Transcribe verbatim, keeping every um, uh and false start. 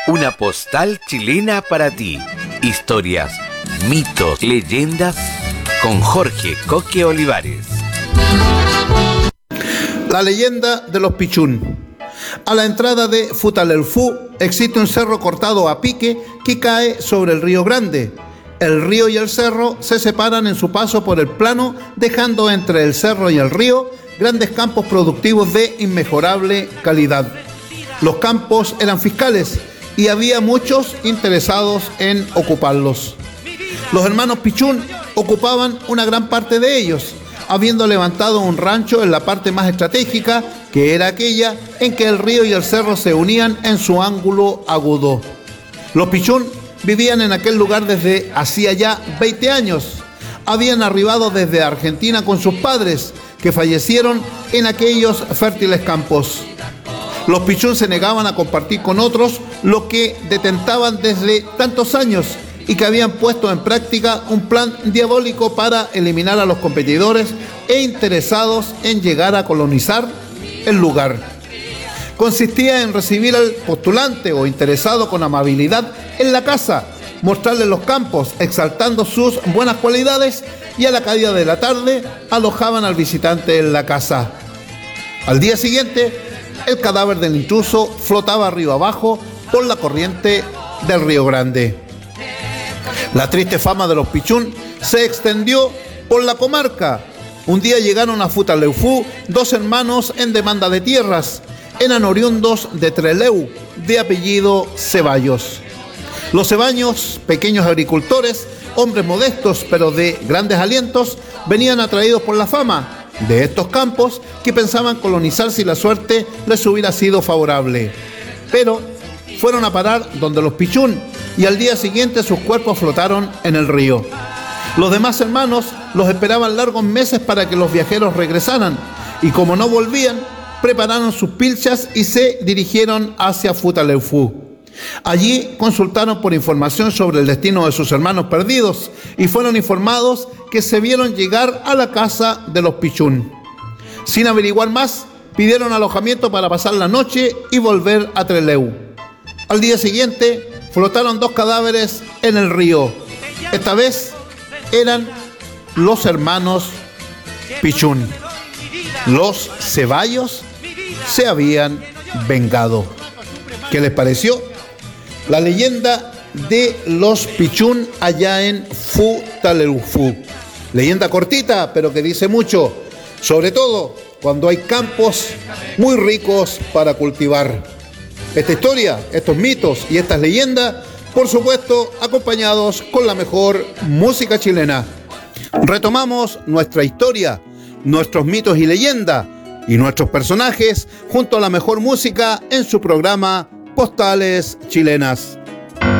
Una postal chilena para ti. Historias, mitos, leyendas con Jorge Coque Olivares. La leyenda de los Pichún. A la entrada de Futaleufú existe un cerro cortado a pique que cae sobre el río Grande. El río y el cerro se separan en su paso por el plano, dejando entre el cerro y el río grandes campos productivos de inmejorable calidad. Los campos eran fiscales y había muchos interesados en ocuparlos. Los hermanos Pichún ocupaban una gran parte de ellos, habiendo levantado un rancho en la parte más estratégica, que era aquella en que el río y el cerro se unían en su ángulo agudo. Los Pichún vivían en aquel lugar desde hacía ya veinte años. Habían arribado desde Argentina con sus padres, que fallecieron en aquellos fértiles campos. Los Pichún se negaban a compartir con otros lo que detentaban desde tantos años y que habían puesto en práctica un plan diabólico para eliminar a los competidores e interesados en llegar a colonizar el lugar. Consistía en recibir al postulante o interesado con amabilidad en la casa, mostrarle los campos, exaltando sus buenas cualidades, y a la caída de la tarde alojaban al visitante en la casa. Al día siguiente, el cadáver del intruso flotaba río abajo por la corriente del Río Grande. La triste fama de los Pichún se extendió por la comarca. Un día llegaron a Futaleufú dos hermanos en demanda de tierras. Eran oriundos de Trelew, de apellido Ceballos. Los cebaños, pequeños agricultores, hombres modestos pero de grandes alientos, venían atraídos por la fama de estos campos, que pensaban colonizar si la suerte les hubiera sido favorable. Pero fueron a parar donde los Pichún y al día siguiente sus cuerpos flotaron en el río. Los demás hermanos los esperaban largos meses para que los viajeros regresaran, y como no volvían, prepararon sus pilchas y se dirigieron hacia Futaleufú. Allí consultaron por información sobre el destino de sus hermanos perdidos y fueron informados que se vieron llegar a la casa de los Pichún. Sin averiguar más, pidieron alojamiento para pasar la noche y volver a Trelew. Al día siguiente, flotaron dos cadáveres en el río. Esta vez eran los hermanos Pichún. Los Ceballos se habían vengado. ¿Qué les pareció? La leyenda de los Pichún allá en Futaleufú. Leyenda cortita, pero que dice mucho, sobre todo cuando hay campos muy ricos para cultivar. Esta historia, estos mitos y estas leyendas, por supuesto, acompañados con la mejor música chilena. Retomamos nuestra historia, nuestros mitos y leyendas y nuestros personajes junto a la mejor música en su programa Postales Chilenas.